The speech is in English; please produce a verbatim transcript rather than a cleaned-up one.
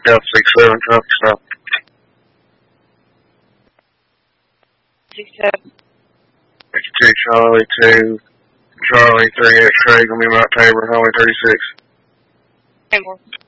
South six seven, traffic stop. six seven. fifty-two Charlie two, Charlie three X-ray, gonna be Mount Tabor, Highway thirty-six. Tango.